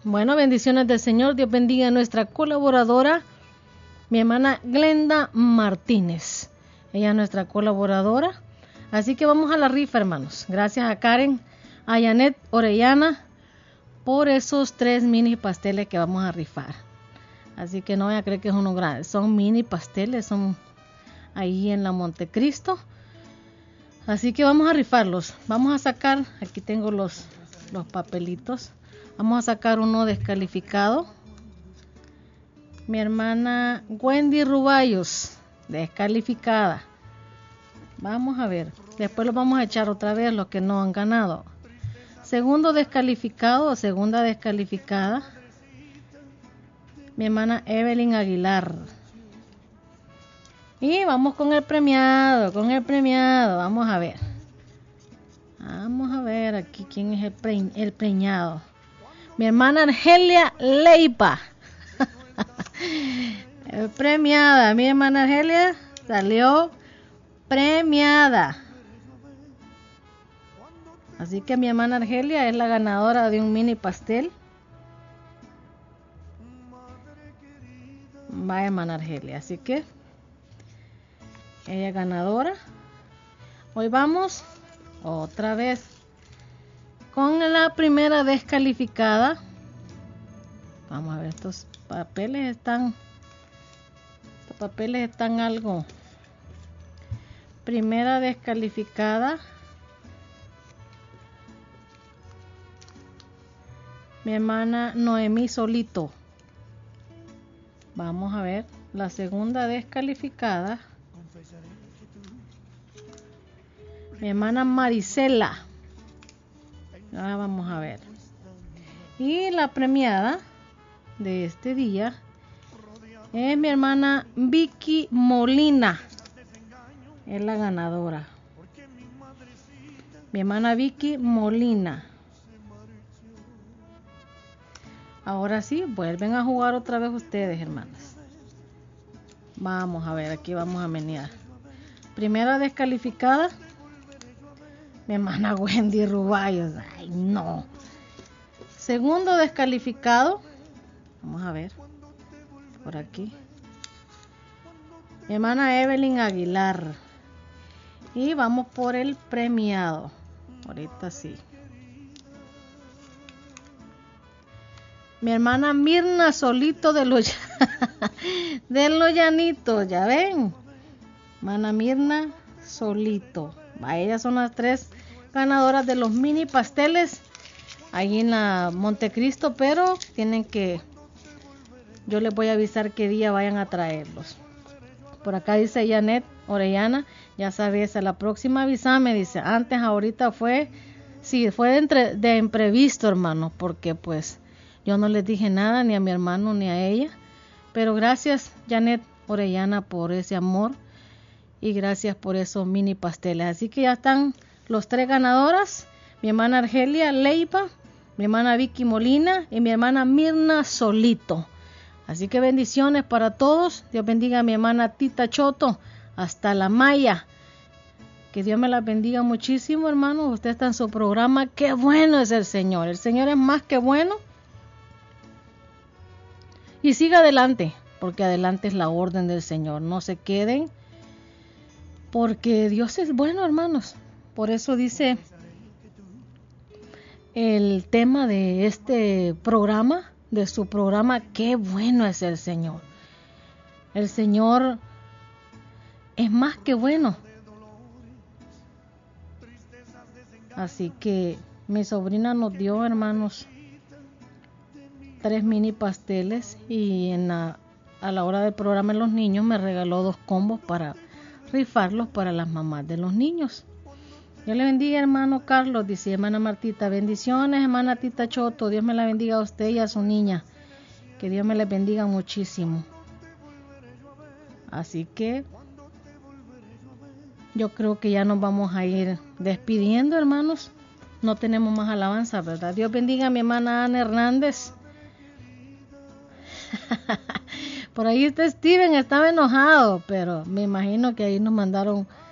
Bueno, bendiciones del Señor. Dios bendiga a nuestra colaboradora, mi hermana Glenda Martínez. Ella es nuestra colaboradora. Así que vamos a la rifa, hermanos. Gracias a Karen, a Janet Orellana, por esos 3 mini pasteles que vamos a rifar. Así que no voy a creer que es uno grande. Son mini pasteles, son ahí en la Montecristo. Así que vamos a rifarlos. Vamos a sacar, aquí tengo los papelitos. Vamos a sacar uno descalificado. Mi hermana Wendy Rubayos, descalificada. Vamos a ver. Después los vamos a echar otra vez los que no han ganado. Segundo descalificado o segunda descalificada. Mi hermana Evelyn Aguilar. Y vamos con el premiado, Vamos a ver. Vamos a ver aquí quién es el premiado. Mi hermana Argelia Leipa. Premiada. Mi hermana Argelia salió premiada. Así que mi hermana Argelia es la ganadora de un mini pastel. Va, hermana Argelia. Así que ella es ganadora. Hoy vamos otra vez con la primera descalificada. Vamos a ver, estos papeles están algo. Primera descalificada. Mi hermana Noemí Solito. Vamos a ver la segunda descalificada. Mi hermana Marisela. Ahora vamos a ver. Y la premiada de este día es mi hermana Vicky Molina. Es la ganadora. Mi hermana Vicky Molina. Ahora sí, vuelven a jugar otra vez ustedes, hermanas. Vamos a ver, aquí vamos a menear. Primera descalificada. Mi hermana Wendy Rubayos. Ay, no. Segundo descalificado. Vamos a ver. Por aquí. Mi hermana Evelyn Aguilar. Y vamos por el premiado. Ahorita sí. Mi hermana Mirna Solito de los Llanitos. Ya ven. Hermana Mirna Solito. Ellas son las 3 ganadoras de los mini pasteles ahí en la Montecristo, pero tienen que, yo les voy a avisar qué día vayan a traerlos. Por acá dice Janet Orellana, ya sabes, a la próxima avísame, dice, antes ahorita fue de imprevisto, hermano, porque pues yo no les dije nada ni a mi hermano ni a ella, pero gracias Janet Orellana por ese amor y gracias por esos mini pasteles. Así que ya están los 3 ganadoras, mi hermana Argelia Leipa, mi hermana Vicky Molina y mi hermana Mirna Solito. Así que bendiciones para todos. Dios bendiga a mi hermana Tita Choto hasta La Maya. Que Dios me la bendiga muchísimo, hermano. Usted está en su programa. Qué bueno es el Señor. El Señor es más que bueno. Y siga adelante, porque adelante es la orden del Señor. No se queden, porque Dios es bueno, hermanos. Por eso dice el tema de este programa, de su programa, qué bueno es el Señor. El Señor es más que bueno. Así que mi sobrina nos dio, hermanos, 3 mini pasteles y a la hora del programa de los niños me regaló 2 combos para rifarlos para las mamás de los niños. Dios le bendiga, hermano Carlos, dice hermana Martita. Bendiciones, hermana Tita Choto. Dios me la bendiga a usted y a su niña. Que Dios me la bendiga muchísimo. Así que yo creo que ya nos vamos a ir despidiendo, hermanos. No tenemos más alabanza, ¿verdad? Dios bendiga a mi hermana Ana Hernández. Por ahí está Steven, estaba enojado, pero me imagino que ahí nos mandaron